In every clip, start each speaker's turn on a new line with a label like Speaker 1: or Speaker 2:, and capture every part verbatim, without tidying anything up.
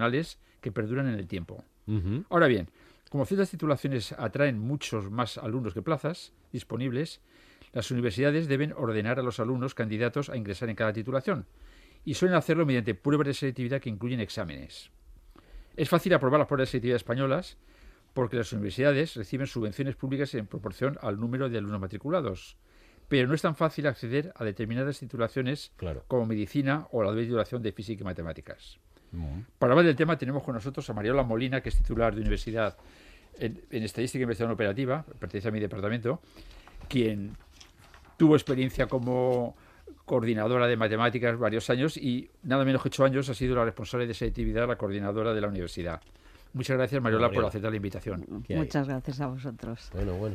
Speaker 1: que perduran en el tiempo.
Speaker 2: Uh-huh.
Speaker 1: Ahora bien, como ciertas titulaciones atraen muchos más alumnos que plazas disponibles, las universidades deben ordenar a los alumnos candidatos a ingresar en cada titulación y suelen hacerlo mediante pruebas de selectividad que incluyen exámenes. Es fácil aprobar las pruebas de selectividad españolas porque las universidades reciben subvenciones públicas en proporción al número de alumnos matriculados, pero no es tan fácil acceder a determinadas titulaciones
Speaker 2: claro.
Speaker 1: como medicina o la titulación de física y matemáticas.
Speaker 2: Uh-huh.
Speaker 1: Para hablar del tema tenemos con nosotros a Mariola Molina, que es titular de universidad en, en Estadística e Investigación Operativa, pertenece a mi departamento, quien tuvo experiencia como coordinadora de matemáticas varios años y nada menos que ocho años ha sido la responsable de selectividad, la coordinadora de la universidad. Muchas gracias, Mariola,
Speaker 2: Mariola.
Speaker 1: por aceptar la invitación.
Speaker 3: Muchas gracias a vosotros.
Speaker 2: Bueno, bueno.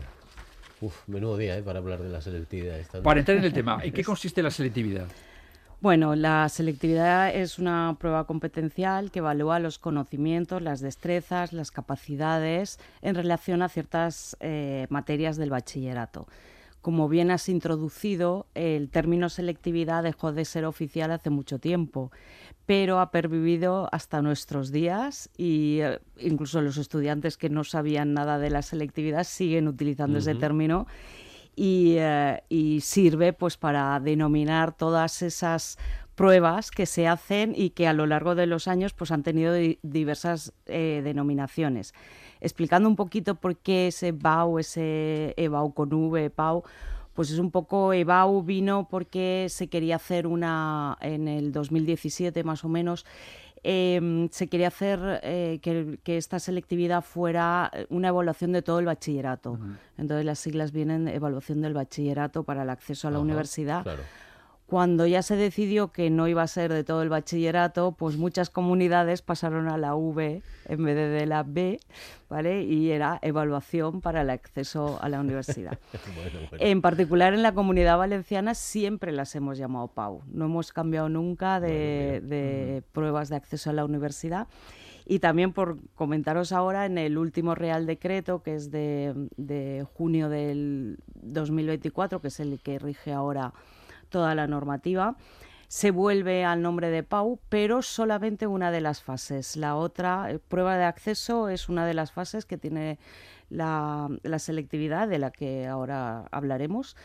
Speaker 2: Uf, menudo día, ¿eh? Para hablar de la selectividad. Esta...
Speaker 1: Para entrar en el tema, ¿en qué consiste la selectividad?
Speaker 3: Bueno, la selectividad es una prueba competencial que evalúa los conocimientos, las destrezas, las capacidades en relación a ciertas eh, materias del bachillerato. Como bien has introducido, el término selectividad dejó de ser oficial hace mucho tiempo, pero ha pervivido hasta nuestros días y eh, incluso los estudiantes que no sabían nada de la selectividad siguen utilizando uh-huh. ese término y, eh, y sirve pues para denominar todas esas pruebas que se hacen y que a lo largo de los años pues han tenido di- diversas eh, denominaciones. Explicando un poquito por qué ese B A U, ese E B A U con V, P A U, pues es un poco, E B A U vino porque se quería hacer una, en el dos mil diecisiete más o menos, eh, se quería hacer eh, que, que esta selectividad fuera una evaluación de todo el bachillerato. Uh-huh. Entonces las siglas vienen de evaluación del bachillerato para el acceso a la uh-huh, universidad.
Speaker 2: Claro.
Speaker 3: Cuando ya se decidió que no iba a ser de todo el bachillerato, pues muchas comunidades pasaron a la V en vez de, de la B, ¿vale? Y era evaluación para el acceso a la universidad. bueno, bueno. En particular en la Comunidad Valenciana siempre las hemos llamado P A U. No hemos cambiado nunca de, bueno, de uh-huh. pruebas de acceso a la universidad. Y también por comentaros ahora, en el último Real Decreto, que es de, de junio del dos mil veinticuatro, que es el que rige ahora toda la normativa, se vuelve al nombre de P A U, pero solamente una de las fases. La otra, eh, prueba de acceso, es una de las fases que tiene la, la selectividad, de la que ahora hablaremos,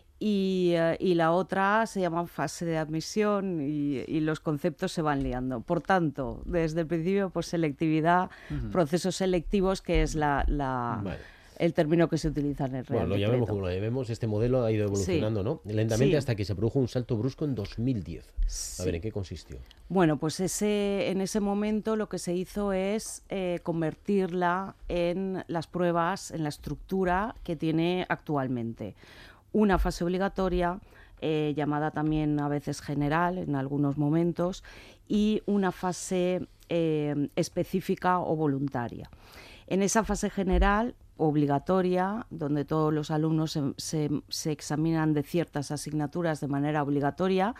Speaker 3: y, eh, y la otra se llama fase de admisión y, y los conceptos se van liando. Por tanto, desde el principio, pues selectividad, uh-huh. procesos selectivos, que es la... la vale. el término que se utiliza en el Real
Speaker 2: Bueno, lo
Speaker 3: Decreto.
Speaker 2: llamemos como lo llamemos, este modelo ha ido evolucionando, sí. ¿no? Lentamente sí. hasta que se produjo un salto brusco en dos mil diez. Sí. A ver, ¿en qué consistió?
Speaker 3: Bueno, pues ese, en ese momento lo que se hizo es eh, convertirla en las pruebas, en la estructura que tiene actualmente. Una fase obligatoria, eh, llamada también a veces general en algunos momentos, y una fase eh, específica o voluntaria. En esa fase general obligatoria, donde todos los alumnos se, se, se examinan de ciertas asignaturas de manera obligatoria,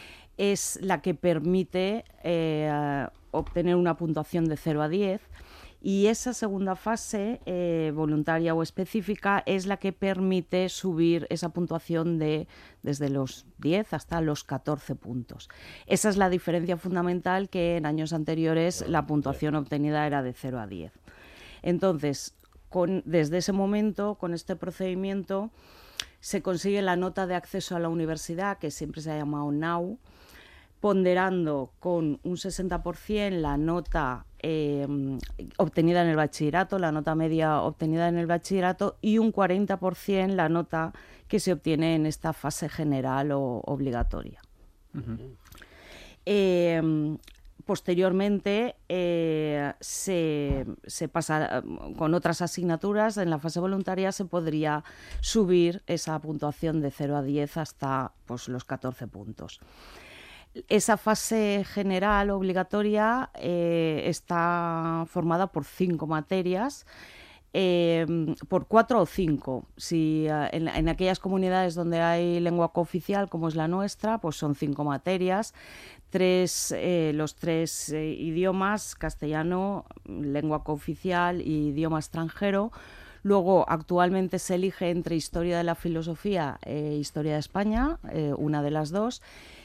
Speaker 3: es la que permite eh, obtener una puntuación de cero a diez, y esa segunda fase, eh, voluntaria o específica, es la que permite subir esa puntuación de desde los diez hasta los catorce puntos. Esa es la diferencia fundamental, que en años anteriores la puntuación obtenida era de cero a diez. Entonces, Con, desde ese momento, con este procedimiento, se consigue la nota de acceso a la universidad, que siempre se ha llamado N A U, ponderando con un sesenta por ciento la nota eh, obtenida en el bachillerato, la nota media obtenida en el bachillerato, y un cuarenta por ciento la nota que se obtiene en esta fase general o obligatoria. Uh-huh. Eh, Posteriormente eh, se, se pasa con otras asignaturas. En la fase voluntaria se podría subir esa puntuación de cero a diez hasta pues, los catorce puntos. Esa fase general obligatoria eh, está formada por cinco materias, eh, por cuatro o cinco. Si, uh, en, en aquellas comunidades donde hay lengua cooficial, como es la nuestra, pues son cinco materias. Tres, eh, los tres eh, idiomas, castellano, lengua cooficial y idioma extranjero. Luego, actualmente se elige entre historia de la filosofía e historia de España, eh, una de las dos.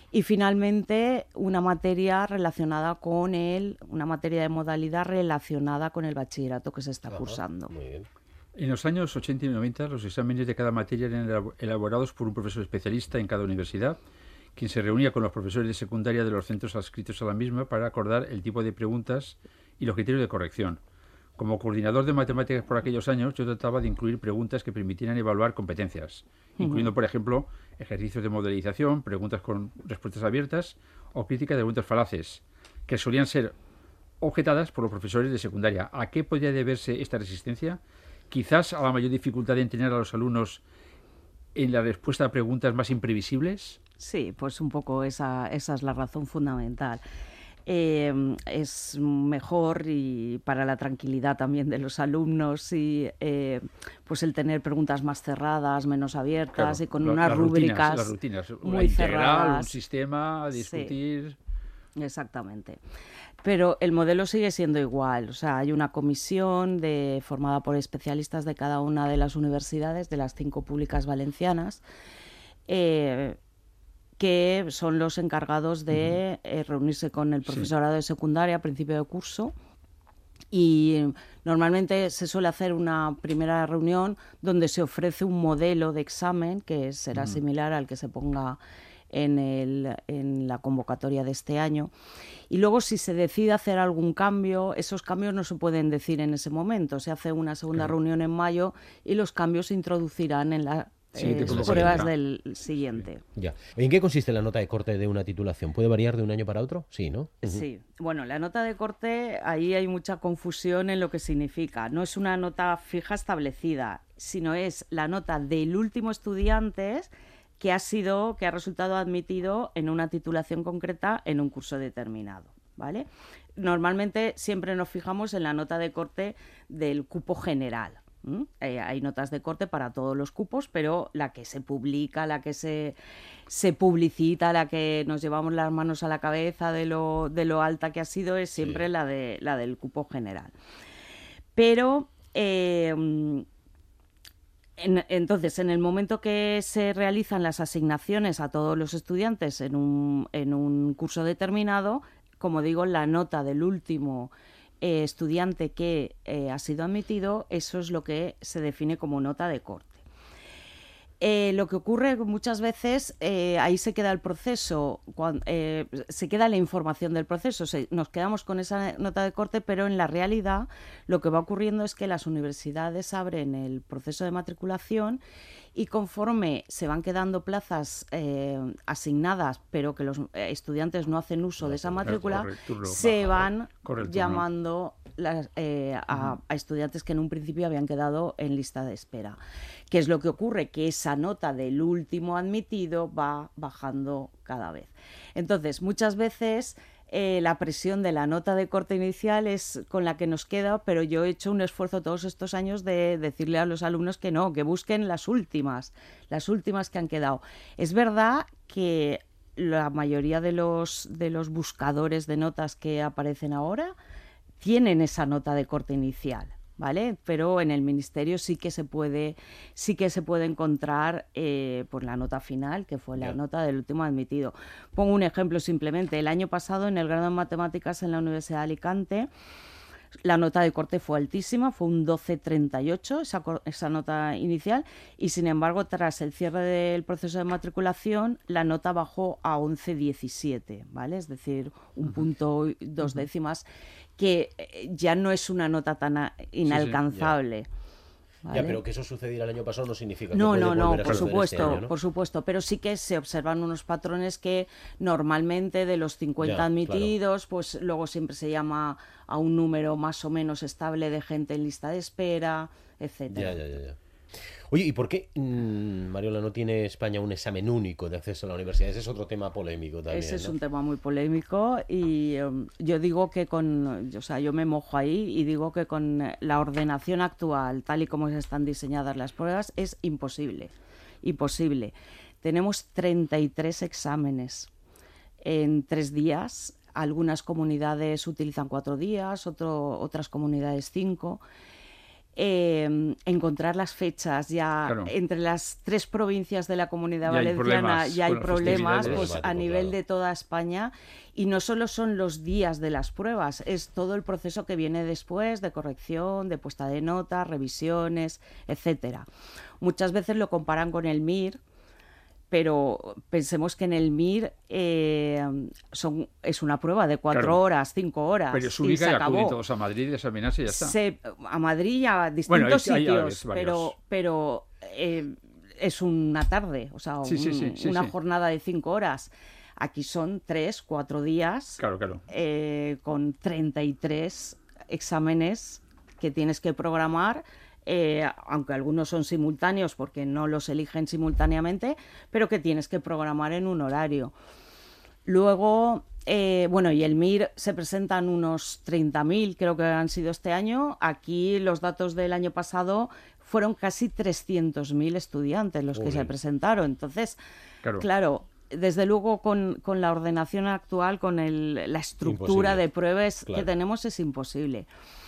Speaker 3: Y finalmente una materia relacionada con el, una materia de modalidad relacionada con el bachillerato que se está Ajá, cursando.
Speaker 2: Muy bien.
Speaker 1: En los años ochenta y noventa los exámenes de cada materia eran elaborados por un profesor especialista en cada universidad, quien se reunía con los profesores de secundaria de los centros adscritos a la misma para acordar el tipo de preguntas y los criterios de corrección. Como coordinador de matemáticas por aquellos años, yo trataba de incluir preguntas que permitieran evaluar competencias, uh-huh. incluyendo, por ejemplo, ejercicios de modelización, preguntas con respuestas abiertas o crítica de preguntas falaces, que solían ser objetadas por los profesores de secundaria. ¿A qué podría deberse esta resistencia? Quizás a la mayor dificultad de entrenar a los alumnos en la respuesta a preguntas más imprevisibles.
Speaker 3: Sí, pues un poco esa, esa es la razón fundamental. Eh, es mejor y para la tranquilidad también de los alumnos y eh, pues el tener preguntas más cerradas, menos abiertas
Speaker 1: claro,
Speaker 3: y con
Speaker 1: la,
Speaker 3: unas
Speaker 1: las
Speaker 3: rúbricas
Speaker 1: rutinas, las rutinas,
Speaker 3: muy
Speaker 1: una integral,
Speaker 3: cerradas.
Speaker 1: Un sistema, a discutir.
Speaker 3: Sí, exactamente. Pero el modelo sigue siendo igual, o sea, hay una comisión de, formada por especialistas de cada una de las universidades, de las cinco públicas valencianas, eh, que son los encargados de eh, reunirse con el profesorado sí. de secundaria a principio de curso. Y normalmente se suele hacer una primera reunión donde se ofrece un modelo de examen que será uh-huh. similar al que se ponga en, el, en la convocatoria de este año. Y luego, si se decide hacer algún cambio, esos cambios no se pueden decir en ese momento. Se hace una segunda claro. reunión en mayo y los cambios se introducirán en la Sí, eh, pruebas del siguiente.
Speaker 2: Ya. ¿En qué consiste la nota de corte de una titulación? ¿Puede variar de un año para otro? Sí, ¿no?
Speaker 3: Uh-huh. Sí. Bueno, la nota de corte, ahí hay mucha confusión en lo que significa. No es una nota fija establecida, sino es la nota del último estudiante que ha sido, que ha resultado admitido en una titulación concreta en un curso determinado, ¿vale? Normalmente siempre nos fijamos en la nota de corte del cupo general. ¿Mm? Eh, hay notas de corte para todos los cupos, pero la que se publica, la que se, se publicita, la que nos llevamos las manos a la cabeza de lo, de lo alta que ha sido es siempre sí. la, de, la del cupo general. Pero eh, en, entonces, en el momento que se realizan las asignaciones a todos los estudiantes en un, en un curso determinado, como digo, la nota del último Eh, estudiante que eh, ha sido admitido, eso es lo que se define como nota de corte. Eh, lo que ocurre muchas veces, eh, ahí se queda el proceso, cuando, eh, se queda la información del proceso, se, nos quedamos con esa nota de corte, pero en la realidad lo que va ocurriendo es que las universidades abren el proceso de matriculación y conforme se van quedando plazas eh, asignadas, pero que los eh, estudiantes no hacen uso no, de esa matrícula, correcto, se van correcto, llamando las, eh, a, uh-huh. a estudiantes que en un principio habían quedado en lista de espera. ¿Qué es lo que ocurre? Que esa nota del último admitido va bajando cada vez. Entonces, muchas veces eh, la presión de la nota de corte inicial es con la que nos queda, pero yo he hecho un esfuerzo todos estos años de decirle a los alumnos que no, que busquen las últimas, las últimas que han quedado. Es verdad que la mayoría de los, de los buscadores de notas que aparecen ahora tienen esa nota de corte inicial, ¿vale? Pero en el ministerio sí que se puede, sí que se puede encontrar eh, pues la nota final, que fue la yeah. nota del último admitido. Pongo un ejemplo simplemente. El año pasado, en el grado en matemáticas en la Universidad de Alicante, la nota de corte fue altísima, fue un doce treinta y ocho, esa, esa nota inicial, y sin embargo, tras el cierre del proceso de matriculación, la nota bajó a once diecisiete, ¿vale? Es decir, un uh-huh. punto dos uh-huh. décimas, que ya no es una nota tan inalcanzable.
Speaker 2: Sí, sí, ¿vale? Ya, pero que eso sucediera el año pasado no significa que
Speaker 3: no,
Speaker 2: puede
Speaker 3: no, no,
Speaker 2: volver a
Speaker 3: por supuesto,
Speaker 2: este año, ¿no?
Speaker 3: por supuesto, pero sí que se observan unos patrones que normalmente de los cincuenta ya, admitidos, claro. pues luego siempre se llama a un número más o menos estable de gente en lista de espera, etcétera.
Speaker 2: Ya, ya, ya, ya. Oye, ¿y por qué, mmm, Mariola, no tiene España un examen único de acceso a la universidad? Ese es otro tema polémico también,
Speaker 3: Ese es
Speaker 2: ¿no?
Speaker 3: un tema muy polémico y um, yo digo que con, o sea, yo me mojo ahí y digo que con la ordenación actual, tal y como están diseñadas las pruebas, es imposible, imposible. Tenemos treinta y tres exámenes en tres días. Algunas comunidades utilizan cuatro días, otro, otras comunidades cinco. Eh, encontrar las fechas ya claro. Entre las tres provincias de la Comunidad ya Valenciana ya hay problemas pues, a nivel claro. De toda España, y no solo son los días de las pruebas, es todo el proceso que viene después de corrección, de puesta de notas, revisiones, etcétera. Muchas veces lo comparan con el M I R, pero pensemos que en el M I R eh, son, es una prueba de cuatro claro. horas, cinco horas.
Speaker 1: Pero es única y, y acuden todos a Madrid y examinarse y ya está.
Speaker 3: Se, a Madrid y a distintos bueno, hay, sitios, hay pero, pero eh, es una tarde, o sea,
Speaker 1: sí,
Speaker 3: un,
Speaker 1: sí, sí, sí,
Speaker 3: una
Speaker 1: sí.
Speaker 3: jornada de cinco horas. Aquí son tres, cuatro días,
Speaker 1: claro, claro.
Speaker 3: Eh, con treinta y tres exámenes que tienes que programar. Eh, aunque algunos son simultáneos porque no los eligen simultáneamente, pero que tienes que programar en un horario. Luego, eh, bueno, y el M I R se presentan unos treinta mil, creo que han sido este año. Aquí los datos del año pasado fueron casi trescientos mil estudiantes los Uy. que se presentaron. Entonces, claro, claro desde luego con, con la ordenación actual, con el, la estructura imposible. de pruebas claro. que tenemos, es imposible.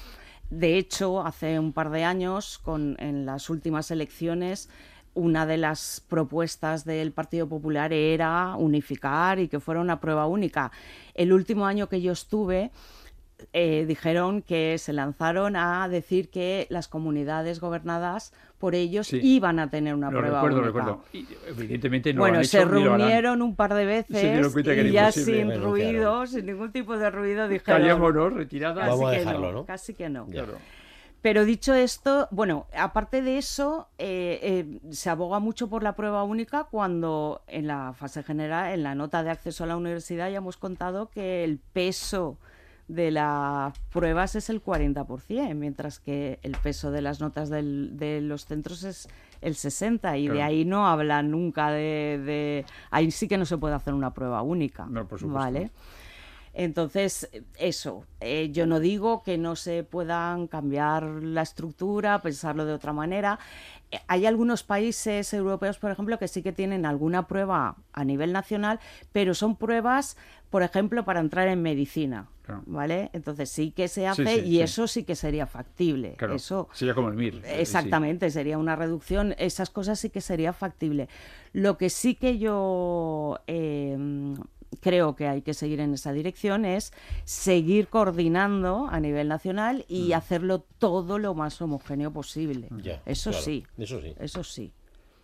Speaker 3: De hecho, hace un par de años, con, en las últimas elecciones, una de las propuestas del Partido Popular era unificar y que fuera una prueba única. El último año que yo estuve, eh, dijeron que se lanzaron a decir que las comunidades gobernadas por ellos sí. iban a tener una
Speaker 1: lo
Speaker 3: prueba
Speaker 1: recuerdo,
Speaker 3: única.
Speaker 1: Recuerdo. Y, evidentemente no
Speaker 3: bueno,
Speaker 1: lo han hecho,
Speaker 3: se reunieron un par de veces y ya sin
Speaker 2: bueno,
Speaker 3: ruido,
Speaker 2: claro.
Speaker 3: sin ningún tipo de ruido, dijeron...
Speaker 1: Callémonos, retirada.
Speaker 2: Vamos a
Speaker 3: que
Speaker 2: dejarlo,
Speaker 3: no,
Speaker 2: ¿no?
Speaker 3: Casi que no.
Speaker 1: Claro.
Speaker 3: Pero dicho esto, bueno, aparte de eso, eh, eh, se aboga mucho por la prueba única cuando en la fase general, en la nota de acceso a la universidad, ya hemos contado que el peso de las pruebas es el cuarenta por ciento, mientras que el peso de las notas del, de los centros es el sesenta por ciento, y claro. de ahí no hablan nunca de, de... Ahí sí que no se puede hacer una prueba única.
Speaker 1: No, por supuesto.
Speaker 3: ¿Vale? Entonces, eso, eh, yo no digo que no se puedan cambiar la estructura, pensarlo de otra manera. Eh, hay algunos países europeos, por ejemplo, que sí que tienen alguna prueba a nivel nacional, pero son pruebas, por ejemplo, para entrar en medicina, claro. ¿vale? Entonces sí que se hace sí, sí, y sí. eso sí que sería factible.
Speaker 1: Claro,
Speaker 3: eso
Speaker 1: sería como el M I R.
Speaker 3: Exactamente, sí. sería una reducción, esas cosas sí que sería factible. Lo que sí que yo... Eh, creo que hay que seguir en esa dirección es seguir coordinando a nivel nacional y mm. hacerlo todo lo más homogéneo posible.
Speaker 2: Ya,
Speaker 3: eso,
Speaker 2: claro.
Speaker 3: sí,
Speaker 2: eso sí.
Speaker 3: Eso sí.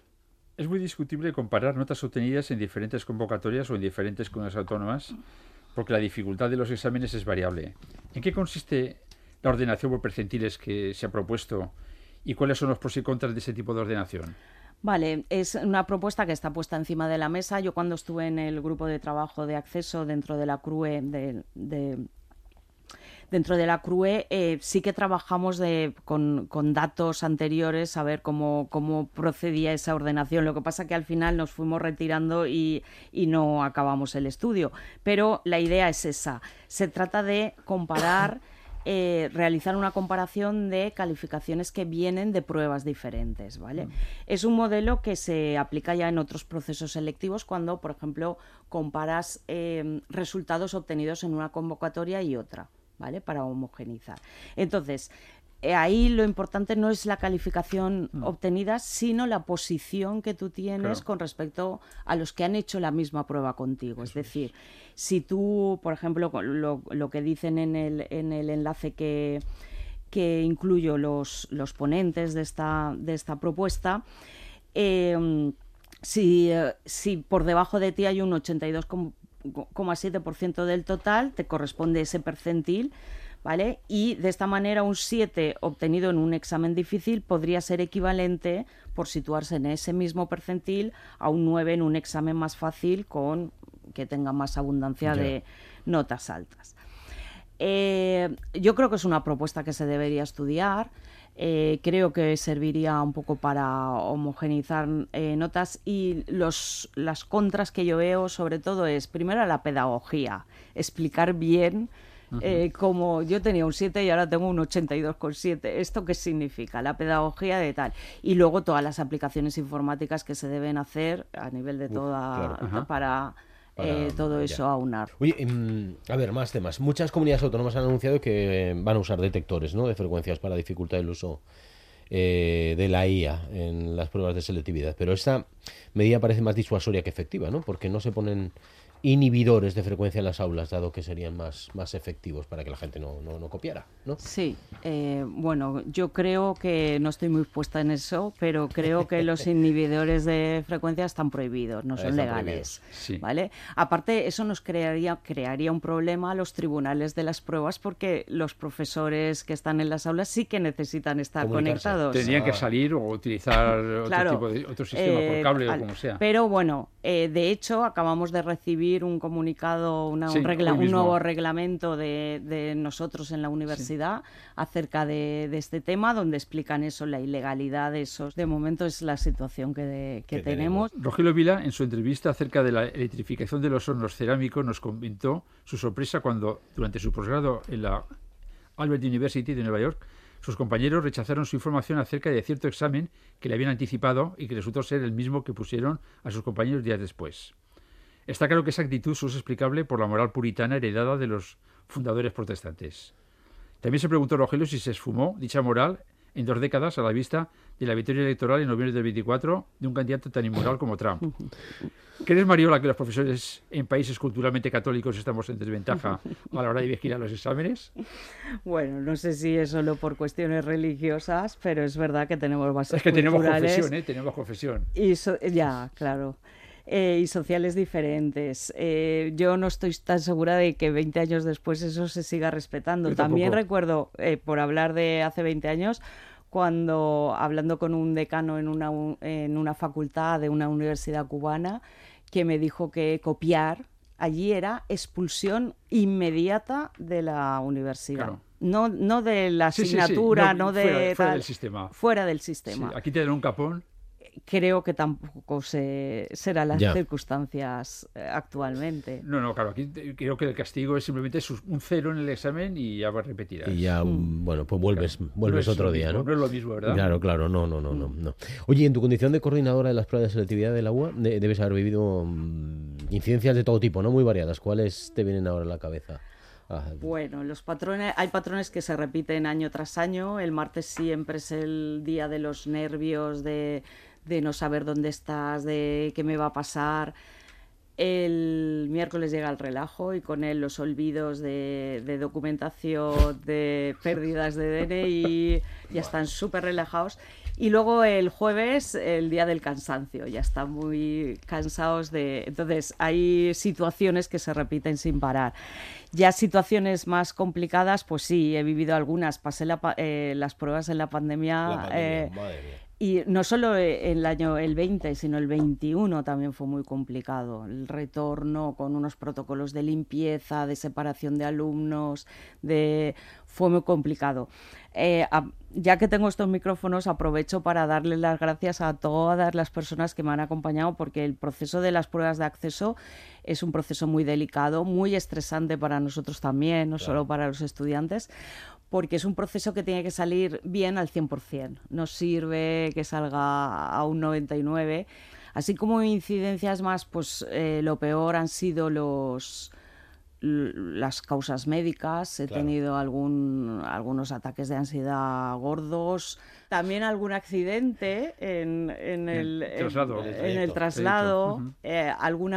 Speaker 1: Es muy discutible comparar notas obtenidas en diferentes convocatorias o en diferentes comunidades autónomas porque la dificultad de los exámenes es variable. ¿En qué consiste la ordenación por percentiles que se ha propuesto y cuáles son los pros y contras de ese tipo de ordenación?
Speaker 3: Vale, es una propuesta que está puesta encima de la mesa. Yo cuando estuve en el grupo de trabajo de acceso dentro de la C R U E, de, de, dentro de la C R U E eh, sí que trabajamos de, con, con datos anteriores a ver cómo, cómo procedía esa ordenación. Lo que pasa que al final nos fuimos retirando y, y no acabamos el estudio. Pero la idea es esa. Se trata de comparar... Eh, realizar una comparación de calificaciones que vienen de pruebas diferentes, ¿vale? Mm. Es un modelo que se aplica ya en otros procesos selectivos cuando, por ejemplo, comparas eh, resultados obtenidos en una convocatoria y otra, ¿vale? Para homogeneizar. Entonces, eh, ahí lo importante no es la calificación mm. obtenida, sino la posición que tú tienes claro. con respecto a los que han hecho la misma prueba contigo. Eso es decir, es. si tú, por ejemplo, lo, lo que dicen en el, en el enlace que, que incluyo los, los ponentes de esta, de esta propuesta, eh, si, si por debajo de ti hay un ochenta y dos coma siete por ciento del total, te corresponde ese percentil, ¿vale? Y de esta manera un siete obtenido en un examen difícil podría ser equivalente, por situarse en ese mismo percentil, a un nueve en un examen más fácil con que tenga más abundancia yeah. de notas altas. Eh, yo creo que es una propuesta que se debería estudiar. Eh, creo que serviría un poco para homogeneizar eh, notas y los, las contras que yo veo sobre todo es, primero, la pedagogía, explicar bien uh-huh. eh, como yo tenía un siete y ahora tengo un ochenta y dos coma siete, ¿esto qué significa? La pedagogía de tal. Y luego todas las aplicaciones informáticas que se deben hacer a nivel de toda, uh, claro. para
Speaker 2: para,
Speaker 3: eh, todo
Speaker 2: ya.
Speaker 3: eso aunar.
Speaker 2: Oye, eh, a ver, más temas. Muchas comunidades autónomas han anunciado que van a usar detectores, ¿no?, de frecuencias para dificultar el uso eh, de la I A en las pruebas de selectividad. Pero esta medida parece más disuasoria que efectiva, ¿no? Porque no se ponen inhibidores de frecuencia en las aulas, dado que serían más, más efectivos para que la gente no, no, no copiara, ¿no?
Speaker 3: Sí, eh, bueno, yo creo que no estoy muy puesta en eso, pero creo que los inhibidores de frecuencia están prohibidos, no son
Speaker 2: Están
Speaker 3: legales,
Speaker 1: sí.
Speaker 3: ¿vale? Aparte, eso nos crearía, crearía un problema a los tribunales de las pruebas, porque los profesores que están en las aulas sí que necesitan estar conectados.
Speaker 1: Tendrían que salir o utilizar
Speaker 3: Claro,
Speaker 1: otro tipo de otro sistema,
Speaker 3: eh,
Speaker 1: por cable
Speaker 3: al,
Speaker 1: o como sea.
Speaker 3: Pero bueno, eh, de hecho, acabamos de recibir un comunicado, una,
Speaker 1: sí,
Speaker 3: un, regla, un nuevo reglamento de, de nosotros en la universidad sí. acerca de, de este tema, donde explican eso, la ilegalidad de esos. De momento es la situación que, de, que tenemos.
Speaker 1: tenemos. Rogelio Vila, en su entrevista acerca de la electrificación de los hornos cerámicos, nos comentó su sorpresa cuando, durante su posgrado en la Albert University de Nueva York, sus compañeros rechazaron su información acerca de cierto examen que le habían anticipado y que resultó ser el mismo que pusieron a sus compañeros días después. Está claro que esa actitud solo es explicable por la moral puritana heredada de los fundadores protestantes. También se preguntó Rogelio si se esfumó dicha moral en dos décadas a la vista de la victoria electoral en noviembre del veinticuatro de un candidato tan inmoral como Trump. ¿Crees, Mariola, que los profesores en países culturalmente católicos estamos en desventaja a la hora de vigilar los exámenes?
Speaker 3: Bueno, no sé si es solo por cuestiones religiosas, pero es verdad que tenemos bases
Speaker 1: Es que tenemos
Speaker 3: culturales
Speaker 1: confesión, ¿eh? Tenemos confesión.
Speaker 3: Y so- ya, claro. Eh, y sociales diferentes. Eh, yo no estoy tan segura de que veinte años después eso se siga respetando. También recuerdo, eh, por hablar de hace veinte años, cuando hablando con un decano en una, en una facultad de una universidad cubana, que me dijo que copiar allí era expulsión inmediata de la universidad. Claro. No, no de la asignatura, sí, sí, sí. No, no de...
Speaker 1: Fuera, fuera
Speaker 3: tal,
Speaker 1: del sistema.
Speaker 3: Fuera del sistema.
Speaker 1: Sí, aquí te dan un capón.
Speaker 3: Creo que tampoco se, serán las
Speaker 2: ya.
Speaker 3: circunstancias eh, actualmente.
Speaker 1: No, no, claro, aquí creo que el castigo es simplemente un cero en el examen y ya repetirás.
Speaker 2: Y ya, mm. bueno, pues vuelves,
Speaker 1: claro,
Speaker 2: vuelves
Speaker 1: no
Speaker 2: otro día,
Speaker 1: mismo,
Speaker 2: ¿no?
Speaker 1: No es lo mismo, ¿verdad?
Speaker 2: Claro, claro, no, no, no, mm. no, no. Oye, en tu condición de coordinadora de las pruebas de selectividad de la U A, de, debes haber vivido um, incidencias de todo tipo, ¿no? Muy variadas. ¿Cuáles te vienen ahora a la cabeza? Ah.
Speaker 3: Bueno, los patrones, hay patrones que se repiten año tras año. El martes siempre es el día de los nervios, de... de no saber dónde estás, de qué me va a pasar. El miércoles llega el relajo y con él los olvidos de, de documentación, de pérdidas de D N I, ya están súper relajados. Y luego el jueves, el día del cansancio, ya están muy cansados de... Entonces, hay situaciones que se repiten sin parar. Ya situaciones más complicadas, pues sí, he vivido algunas. Pasé la, eh, las pruebas en la pandemia...
Speaker 2: La pandemia,
Speaker 3: eh,
Speaker 2: madre mía.
Speaker 3: Y no solo el año el veinte, sino el veintiuno también fue muy complicado. El retorno con unos protocolos de limpieza, de separación de alumnos, de fue muy complicado. Eh, a, ya que tengo estos micrófonos, aprovecho para darles las gracias a todas las personas que me han acompañado, porque el proceso de las pruebas de acceso es un proceso muy delicado, muy estresante para nosotros también, no claro. solo para los estudiantes, porque es un proceso que tiene que salir bien al cien por ciento. No sirve que salga a un noventa y nueve por ciento. Así como incidencias más, pues eh, lo peor han sido los... las causas médicas, he claro. tenido algún, algunos ataques de ansiedad gordos, también algún accidente en, en, el, el, traslado, en, en el traslado, uh-huh. eh,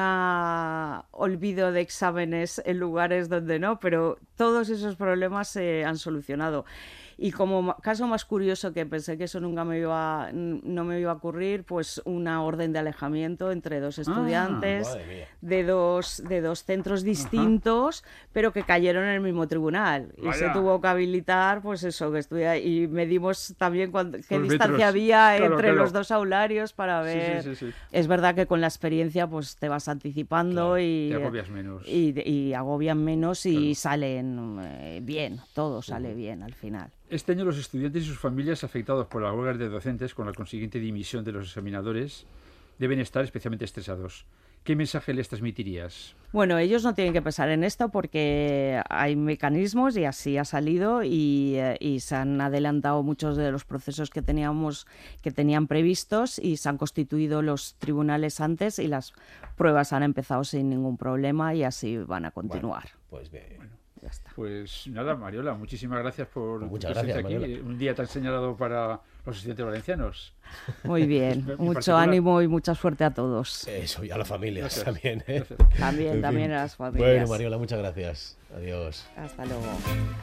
Speaker 3: alguna olvido de exámenes en lugares donde no, pero todos esos problemas se han solucionado. Y como caso más curioso, que pensé que eso nunca me iba, no me iba a ocurrir, pues una orden de alejamiento entre dos estudiantes ah, de, dos, de dos centros distintos, ajá. pero que cayeron en el mismo tribunal. Vaya. Y se tuvo que habilitar, pues eso, que estudia, y medimos también cuánto, qué los distancia metros. había claro, entre claro. los dos aularios para ver. Sí, sí, sí, sí. Es verdad que con la experiencia pues te vas anticipando claro, y,
Speaker 1: te agobias menos.
Speaker 3: y, y agobian menos y claro. salen eh, bien, todo sale uh-huh. bien al final.
Speaker 1: Este año los estudiantes y sus familias afectados por las huelgas de docentes con la consiguiente dimisión de los examinadores deben estar especialmente estresados. ¿qué mensaje les transmitirías?
Speaker 3: Bueno, ellos no tienen que pensar en esto porque hay mecanismos y así ha salido y, eh, y se han adelantado muchos de los procesos que teníamos, que tenían previstos y se han constituido los tribunales antes y las pruebas han empezado sin ningún problema y así van a continuar.
Speaker 2: Bueno, pues bien.
Speaker 1: Bueno.
Speaker 3: Ya está.
Speaker 1: Pues nada, Mariola, muchísimas gracias por
Speaker 2: Pues
Speaker 1: tu
Speaker 2: muchas
Speaker 1: presencia
Speaker 2: gracias,
Speaker 1: aquí.
Speaker 2: Mariola.
Speaker 1: Un día tan señalado para los estudiantes valencianos.
Speaker 3: Muy bien,
Speaker 1: En
Speaker 3: mucho
Speaker 1: particular.
Speaker 3: ánimo y mucha suerte a todos.
Speaker 2: Eso, y a las familias
Speaker 1: Gracias.
Speaker 2: también. ¿eh?
Speaker 1: Gracias.
Speaker 3: También,
Speaker 2: En
Speaker 3: también
Speaker 2: fin.
Speaker 3: a las familias.
Speaker 2: Bueno, Mariola, muchas gracias. Adiós.
Speaker 3: Hasta luego.